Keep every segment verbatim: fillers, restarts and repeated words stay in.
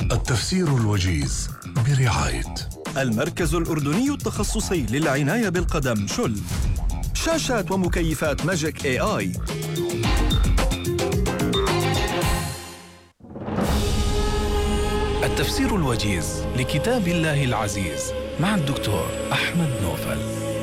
التفسير الوجيز برعاية المركز الأردني التخصصي للعناية بالقدم شل. شاشات ومكيفات ماجيك اي اي. التفسير الوجيز لكتاب الله العزيز مع الدكتور أحمد نوفل.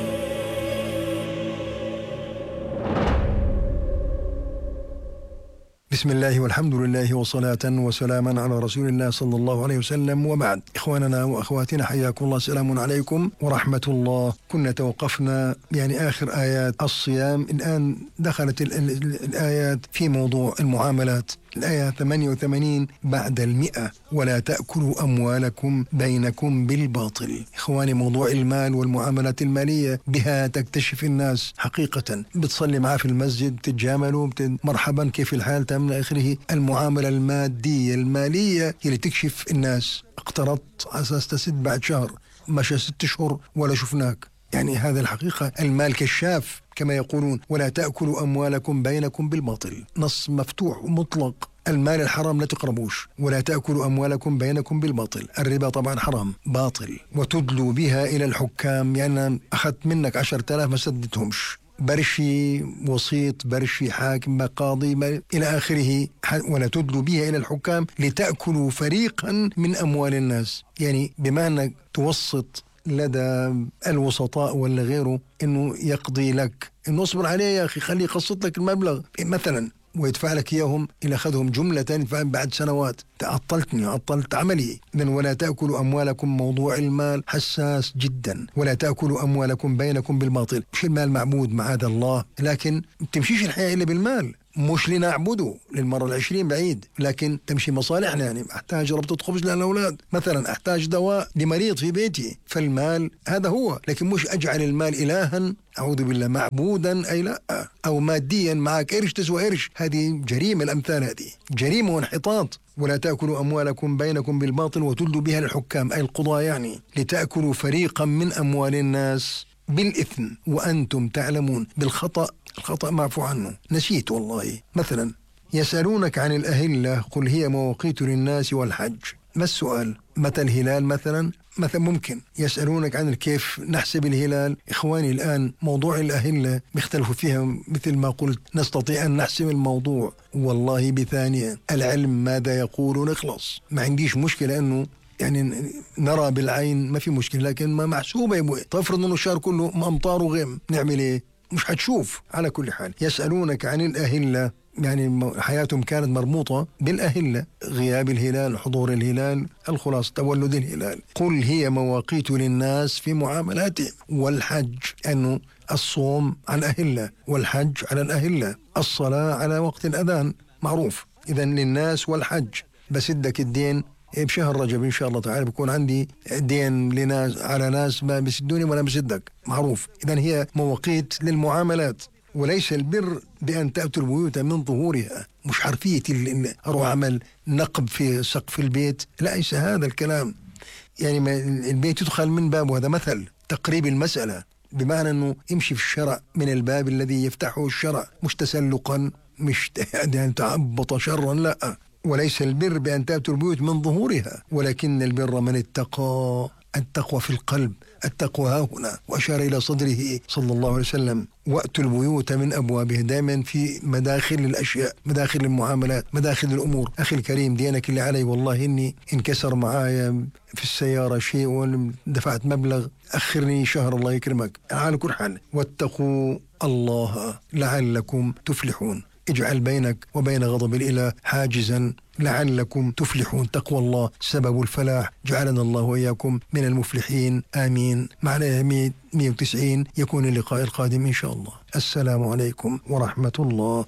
بسم الله والحمد لله وصلاة وسلاما على رسول الله صلى الله عليه وسلم، وبعد. إخواننا وأخواتنا حياكم الله، سلام عليكم ورحمة الله. كنا توقفنا يعني آخر آيات الصيام، الآن دخلت ال ال ال الآيات في موضوع المعاملات. الآية ثمانية وثمانين بعد المئة: ولا تأكلوا أموالكم بينكم بالباطل. إخواني، موضوع المال والمعاملات المالية بها تكتشف الناس حقيقة. بتصلي معاه في المسجد، تتجاملوا، مرحبا كيف الحال، تم آخره. المعاملة المادية المالية اللي تكشف الناس. اقترضت على أساس تسد بعد شهر، مشى ست شهور ولا شفناك. يعني هذا الحقيقة، المال كشاف كما يقولون. ولا تأكلوا أموالكم بينكم بالباطل، نص مفتوح ومطلق. المال الحرام لا تقربوش. ولا تأكلوا أموالكم بينكم بالباطل، الربا طبعا حرام باطل. وتدلوا بها إلى الحكام، يعني أخذت منك عشرة آلاف ما سددتهمش، برشي وسيط، برشي حاكم، قاضي، إلى آخره. ولا تدلوا بها إلى الحكام لتأكلوا فريقا من أموال الناس، يعني بمعنى توسط لدى الوسطاء ولا غيره إنه يقضي لك، إنه اصبر عليه يا أخي، خليه يقسط لك المبلغ مثلا ويدفع لك إياهم. إلى أخذهم جملة بعد سنوات، تعطلتني، عطلت عملي. إذن ولا تأكلوا أموالكم، موضوع المال حساس جدا. ولا تأكلوا أموالكم بينكم بالباطل. مش المال معبود معاذ الله، لكن تمشيش الحياة إلا بالمال. مش لنعبده للمرة العشرين بعيد، لكن تمشي مصالحنا. يعني أحتاج ربطة خبز للأولاد مثلا، أحتاج دواء لمريض في بيتي، فالمال هذا هو. لكن مش أجعل المال إلها، أعوذ بالله، معبودا أي لا. أو ماديا، معك قرش تسوى قرش، هذه جريمة. الأمثال هذه جريمة وانحطاط. ولا تأكلوا أموالكم بينكم بالباطل وتدلوا بها الحكام أي القضاة، يعني لتأكلوا فريقا من أموال الناس بالإثم وأنتم تعلمون. بالخطأ، الخطأ معفو عنه، نسيت والله. مثلا يسألونك عن الأهلة قل هي مواقيت للناس والحج. ما السؤال؟ متى الهلال مثلا؟ مثلا ممكن يسألونك عن كيف نحسب الهلال. إخواني، الآن موضوع الأهلة بيختلفوا فيها، مثل ما قلت نستطيع أن نحسم الموضوع والله بثانية. العلم ماذا يقول نخلص. ما عنديش مشكلة أنه يعني نرى بالعين، ما في مشكلة، لكن ما محسوبة. يبوي تفرض أنه الشهر كله أمطار وغيم، نعمل إيه؟ مش حتشوف. على كل حال، يسألونك عن الأهلة، يعني حياتهم كانت مربوطة بالأهلة، غياب الهلال، حضور الهلال، الخلاص تولد الهلال. قل هي مواقيت للناس في معاملاتهم، والحج أنه الصوم عن أهلة، والحج على الأهلة، الصلاة على وقت الأذان معروف. إذن للناس والحج. بسدك الدين بشهر رجب إن شاء الله تعالى، بيكون عندي دين لناس على ناس ما بيسدوني ولا بسدك، معروف. إذن هي مواقيت للمعاملات. وليس البر بأن تأتوا البيوت من ظهورها. مش حرفية أروح أعمل نقب في سقف البيت، ليس هذا الكلام. يعني ما البيت يدخل من بابه، هذا مثل تقريب المسألة، بمعنى أنه يمشي في الشرع من الباب الذي يفتحه الشرع، مش تسلقا، مش يعني تعبط شرا، لا. وليس البر بأن تأتوا البيوت من ظهورها، ولكن البر من اتقى. التقوى في القلب، التقوى ها هنا. وأشار إلى صدره صلى الله عليه وسلم: وأتوا البيوت من أبوابه. دائما في مداخل الأشياء، مداخل المعاملات، مداخل الأمور. أخي الكريم، دينك اللي علي، والله إني انكسر معايا في السيارة شيء ودفعت مبلغ، أخرني شهر الله يكرمك. على كل حال، واتقوا الله لعلكم تفلحون. اجعل بينك وبين غضب الإله حاجزا لعلكم تفلحون. تقوى الله سبب الفلاح. جعلنا الله وإياكم من المفلحين، آمين. معنا مئة وتسعين، يكون اللقاء القادم إن شاء الله. السلام عليكم ورحمة الله.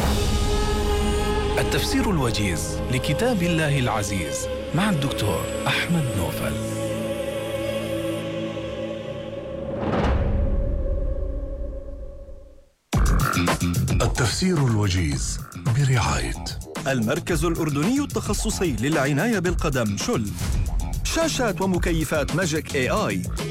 التفسير الوجيز لكتاب الله العزيز مع الدكتور أحمد نوفل. التفسير الوجيز برعاية المركز الأردني التخصصي للعناية بالقدم شل. شاشات ومكيفات ماجيك اي اي.